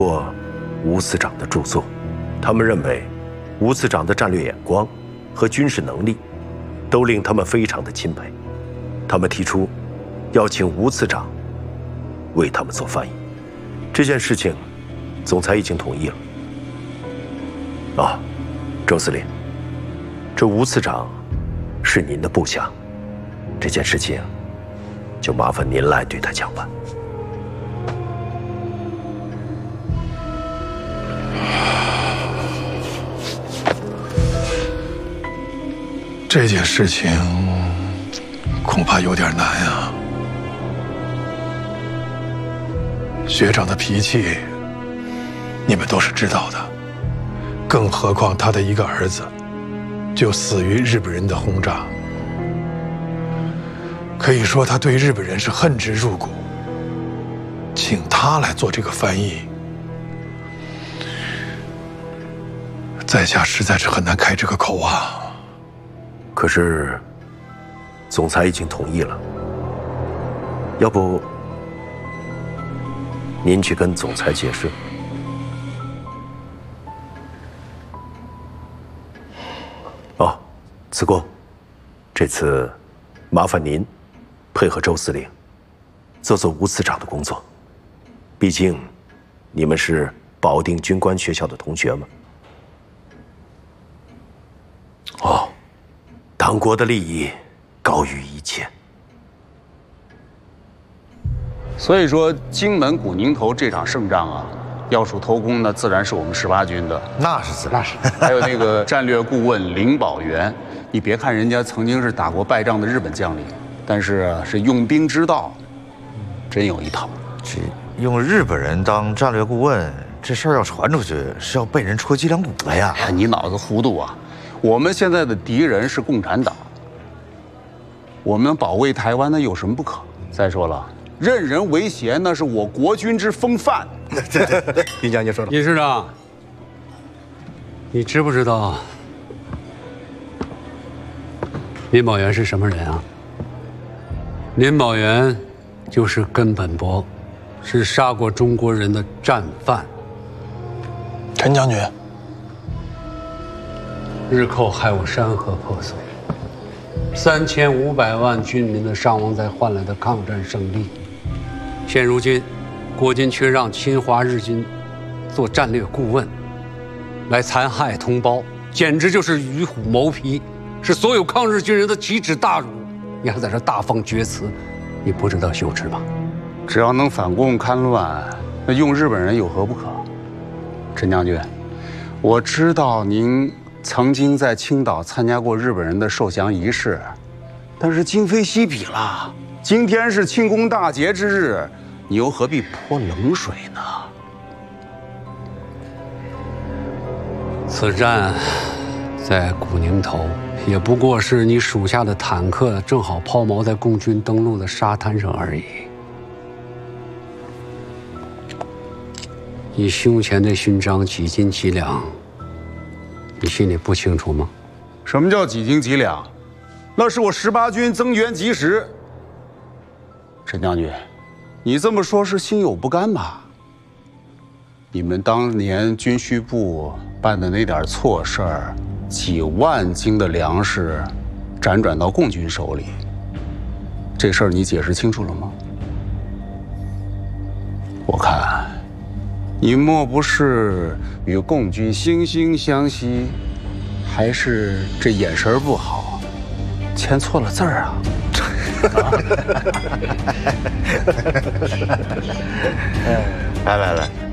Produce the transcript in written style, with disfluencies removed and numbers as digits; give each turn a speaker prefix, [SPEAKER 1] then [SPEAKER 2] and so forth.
[SPEAKER 1] 过吴司长的著作，他们认为吴司长的战略眼光和军事能力都令他们非常的钦佩。他们提出要请吴司长为他们做翻译。这件事情，总裁已经同意了。啊，周司令，这吴司长是您的部下，这件事情就麻烦您来对他讲办。
[SPEAKER 2] 这件事情恐怕有点难啊。学长的脾气，你们都是知道的，更何况他的一个儿子就死于日本人的轰炸，可以说他对日本人是恨之入骨。请他来做这个翻译，在下实在是很难开这个口啊。
[SPEAKER 1] 可是，总裁已经同意了，要不您去跟总裁解释？哦，子贡，这次麻烦您配合周司令，做做吴司长的工作。毕竟，你们是保定军官学校的同学嘛。哦。党国的利益高于一切，
[SPEAKER 3] 所以说荆门古宁头这场胜仗啊，要数头功呢，自然是我们18军的。
[SPEAKER 4] 那是自然，
[SPEAKER 3] 还有那个战略顾问林保元，你别看人家曾经是打过败仗的日本将领，但是是用兵之道，真有一套。
[SPEAKER 4] 这用日本人当战略顾问，这事儿要传出去，是要被人戳脊梁骨了呀！
[SPEAKER 3] 哎，你脑子糊涂啊！我们现在的敌人是共产党，我们保卫台湾，那有什么不可？再说了，任人唯贤那是我国军之风范。
[SPEAKER 4] 对，林将军说了。
[SPEAKER 5] 尹师长，你知不知道林保元是什么人啊？林保元就是根本博，是杀过中国人的战犯。
[SPEAKER 2] 陈将军。
[SPEAKER 5] 日寇害我山河破碎，3500万军民的伤亡才换来的抗战胜利。现如今，国军却让侵华日军做战略顾问，来残害同胞，简直就是与虎谋皮，是所有抗日军人的极致大辱。你还在这大放厥词，你不知道羞耻吗？
[SPEAKER 3] 只要能反共戡乱，那用日本人有何不可？陈将军，我知道您曾经在青岛参加过日本人的受降仪式，但是今非昔比了。今天是庆功大捷之日，你又何必泼冷水呢？
[SPEAKER 5] 此战在古宁头，也不过是你属下的坦克正好抛锚在共军登陆的沙滩上而已。你胸前的勋章几斤几两，你心里不清楚吗？
[SPEAKER 3] 什么叫几斤几两？那是我18军增援及时。陈将军，你这么说是心有不甘吧？你们当年军需部办的那点错事儿，几万斤的粮食辗转到共军手里，这事儿你解释清楚了吗？我看你莫不是与共军惺惺相惜，还是这眼神不好，签错了字儿啊？
[SPEAKER 4] 来，